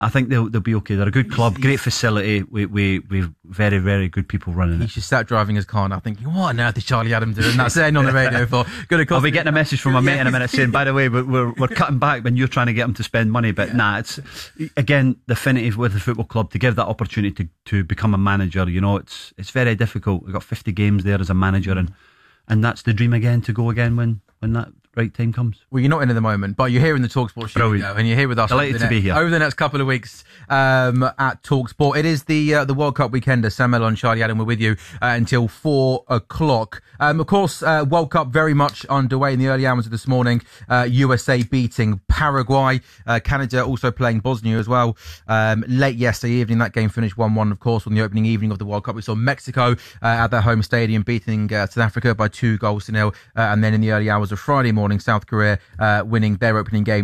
I think they'll be okay. They're a good club, great facility. We've very, very good people running it. He should start driving his car now thinking, what on earth is Charlie Adam doing? That's saying on the radio for good. I'll be getting a message from my mate in a minute saying, by the way, we're cutting back when you're trying to get him to spend money. But it's again the affinity with the football club to give that opportunity to become a manager. You know, it's very difficult. We've got 50 games there as a manager, and that's the dream again, to go again when that right time comes. Well, you're not in at the moment, but you're here in the TalkSport studio, and you're here with us. Delighted to be here over the next couple of weeks at TalkSport. It is the World Cup weekend. Sam Mello and Charlie Adam, we're with you until 4 o'clock. Of course, World Cup very much underway in the early hours of this morning. USA beating Paraguay. Canada also playing Bosnia as well. Late yesterday evening, that game finished 1-1. Of course, on the opening evening of the World Cup, we saw Mexico at their home stadium beating South Africa by 2-0. And then in the early hours of Friday morning, South Korea winning their opening game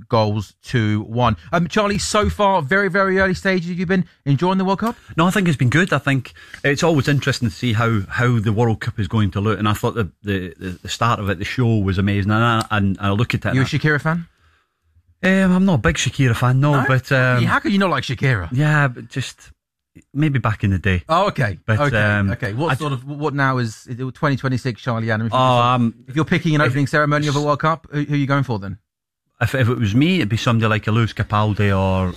2-1. Charlie, so far, very, very early stages, have you been enjoying the World Cup? No, I think it's been good. I think it's always interesting to see how the World Cup is going to look. And I thought the start of it, the show was amazing. And I look at it. You a Shakira fan? I'm not a big Shakira fan, no. But how could you not like Shakira? Yeah, but just maybe back in the day. Oh, okay. But, okay. What now is 2026 Charlie Adam? If you're picking an opening ceremony of a World Cup, who are you going for then? If it was me, it'd be somebody like a Lewis Capaldi or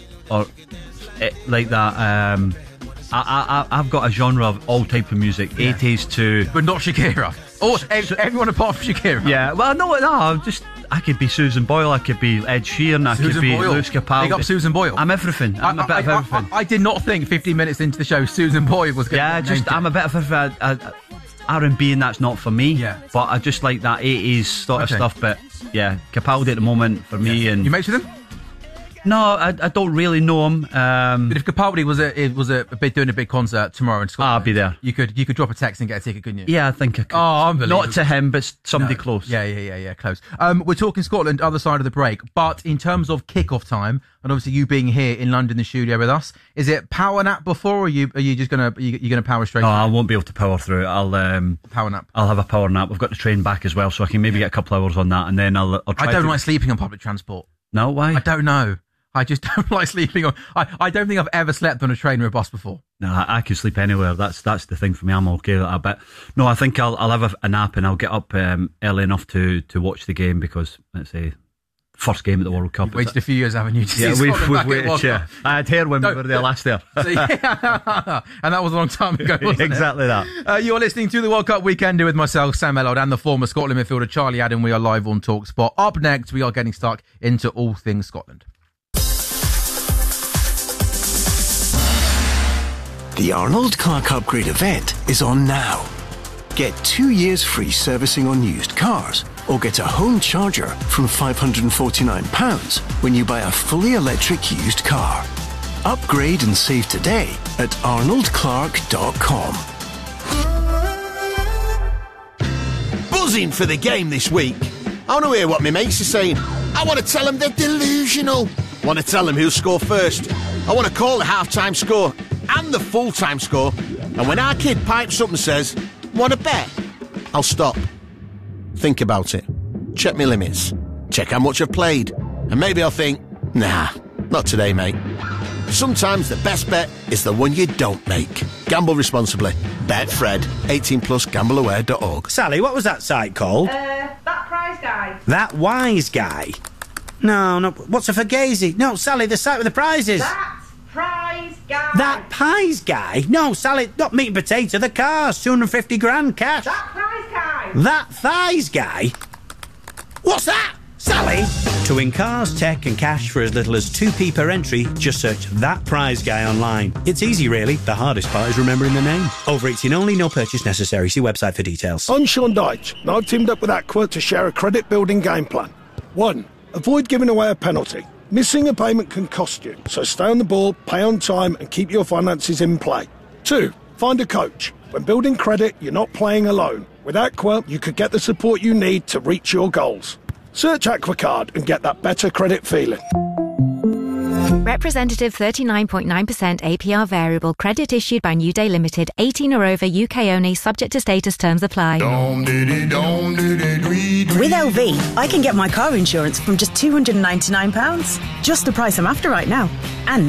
like that. I've got a genre of all type of music, 80s to... But not Shakira. Oh, everyone apart from Shakira. Yeah, well, no, I could be Susan Boyle, I could be Ed Sheeran, I could be Lewis Capaldi. Big up Susan Boyle. I'm everything. I'm a bit of everything. I did not think 15 minutes into the show Susan Boyle was going to I'm a bit of everything. R&B and that's not for me. Yeah. But I just like that 80s sort of stuff. But yeah, Capaldi at the moment for me. And you mates with him? No, I don't really know him. But if Capaldi was doing a big concert tomorrow in Scotland, I'll be there. You could drop a text and get a ticket, couldn't you? Yeah, I think I could. Oh, unbelievable. Not to him, but somebody close. Yeah, close. We're talking Scotland, other side of the break. But in terms of kick-off time, and obviously you being here in London, the studio with us, is it power nap before, or are you just gonna power straight? No, I won't be able to power through it. I'll power nap. I'll have a power nap. We've got the train back as well, so I can maybe get a couple hours on that, and then I'll try. I don't like sleeping on public transport. No, why? I don't know. I just don't like sleeping on... I don't think I've ever slept on a train or a bus before. No, I can sleep anywhere. That's the thing for me. I'm okay with that. But no, I think I'll have a nap and I'll get up early enough to watch the game because, let's say, first game at the World Cup. You've waited a few years, haven't you? We've waited, yeah. I had hair when we were there last year. And that was a long time ago, wasn't exactly it? that. You're listening to the World Cup Weekender with myself, Sam Ellard, and the former Scotland midfielder Charlie Adam. We are live on TalkSport. Up next, we are getting stuck into all things Scotland. The Arnold Clark Upgrade event is on now. Get 2 years free servicing on used cars, or get a home charger from £549 when you buy a fully electric used car. Upgrade and save today at arnoldclark.com. Buzzing for the game this week. I want to hear what my mates are saying. I want to tell them they're delusional. I want to tell them who'll score first. I want to call the half-time score and the full-time score. And when our kid pipes up and says, "Want to bet?" I'll stop. Think about it. Check my limits. Check how much I've played. And maybe I'll think, nah, not today, mate. Sometimes the best bet is the one you don't make. Gamble responsibly. Betfred. 18+. Gambleaware.org. Sally, what was that site called? That Prize Guy. That Wise Guy? No. What's a Fugazi? No, Sally, the site with the prizes. That Prize Guy. That Pies Guy? No, Sally, not meat and potato, the cars. 250 grand cash. That Prize Guy. That Thighs Guy? What's that? Sally? To win cars, tech and cash for as little as 2p per entry, just search That Prize Guy online. It's easy, really. The hardest part is remembering the name. Over 18 only, no purchase necessary. See website for details. I'm Sean Dyche, and I've teamed up with Aqua to share a credit-building game plan. 1. Avoid giving away a penalty. Missing a payment can cost you, so stay on the ball, pay on time, and keep your finances in play. 2. Find a coach. When building credit, you're not playing alone. With Aqua, you could get the support you need to reach your goals. Search AquaCard and get that better credit feeling. Representative 39.9% APR variable credit issued by New Day Limited, 18 or over, UK only, subject to status, terms apply. With LV, I can get my car insurance from just £299. Just the price I'm after right now. And